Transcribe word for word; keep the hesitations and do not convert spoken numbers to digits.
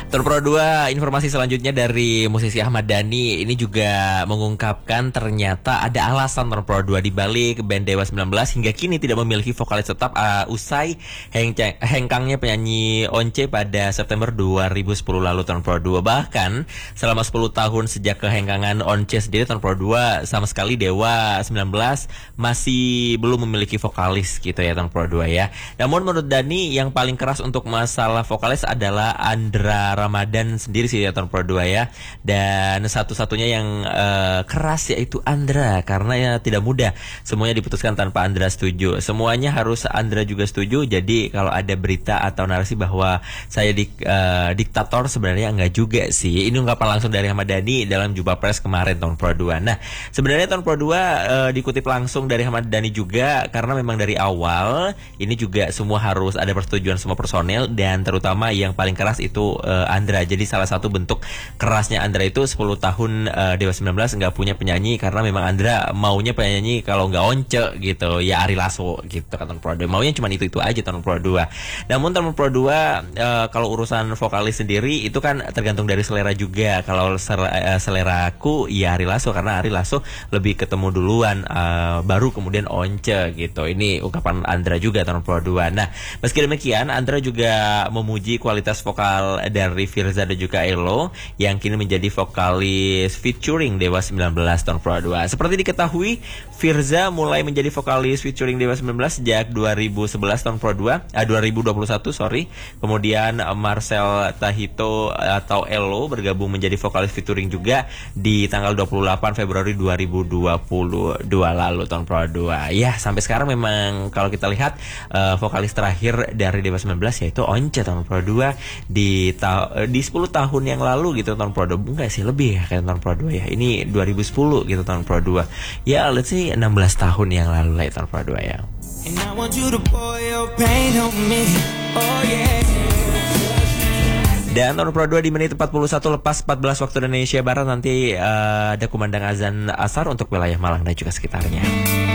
Tur Pro dua, informasi selanjutnya dari musisi Ahmad Dhani ini juga mengungkapkan ternyata ada alasan Tur Pro dua di balik band Dewa sembilan belas hingga kini tidak memiliki vokalis tetap uh, usai hengceng, hengkangnya penyanyi Once pada September dua ribu sepuluh lalu. Tur Pro dua bahkan selama sepuluh tahun sejak kehengkangan Once sendiri, Tur Pro dua sama sekali Dewa sembilan belas masih belum memiliki vokalis gitu ya Tur Pro dua ya. Namun menurut Dhani yang paling keras untuk masalah vokalis adalah Andra Ramadan sendiri sih ya Tur Pro dua ya. Dan satu-satunya yang uh, keras yaitu Andra, karena ya tidak mudah semuanya diputuskan tanpa Andra setuju. Semuanya harus Andra juga setuju. Jadi kalau ada berita atau narasi bahwa saya dik, uh, diktator, sebenarnya enggak juga sih. Ini ungkapan langsung dari Ahmad Dhani dalam jumpa pers kemarin Tur Pro dua. Nah, sebenarnya Tur Pro dua uh, dikutip langsung dari Ahmad Dhani juga, karena memang dari awal ini juga semua harus ada persetujuan semua personel, dan terutama yang paling keras itu uh, Andra. Jadi salah satu bentuk kerasnya Andra itu sepuluh tahun uh, Dewa sembilan belas nggak punya penyanyi, karena memang Andra maunya penyanyi kalau nggak Once gitu ya Ari Lasso gitu kan Tur Pro dua. Maunya cuma itu-itu aja Tur Pro dua. Namun Tur Pro dua uh, kalau urusan vokalis sendiri itu kan tergantung dari selera juga. Kalau uh, selera aku ya Ari Lasso, karena Ari Lasso lebih ketemu duluan uh, baru kemudian Once gitu. Ini ungkapan Andra juga Tur Pro dua. Nah, meski demikian Andra juga memuji kualitas vokal dari Firza dan juga Elo yang kini menjadi vokalis featuring Dewa sembilan belas Tur Pro dua. Seperti diketahui, Firza mulai menjadi vokalis featuring Dewa sembilan belas sejak dua ribu sebelas Tur Pro dua, eh, dua ribu dua puluh satu sorry. Kemudian Marcel Tahito atau Elo bergabung menjadi vokalis featuring juga di tanggal dua puluh delapan Februari dua ribu dua puluh dua lalu Tur Pro dua. Ya, sampai sekarang memang kalau kita lihat uh, vokalis terakhir dari Dewa sembilan belas yaitu Once Tur Pro dua di ta- di sepuluh tahun yang lalu gitu Tur Pro dua. Enggak sih, lebih ya kayak Tur Pro dua ya. Ini dua ribu sepuluh gitu Tur Pro dua. Ya, let's say enam belas tahun yang lalu lah Tur Pro dua ya. Dan Tur Pro dua di menit empat puluh satu lepas empat belas waktu Indonesia Barat nanti uh, ada kumandang azan asar untuk wilayah Malang dan juga sekitarnya.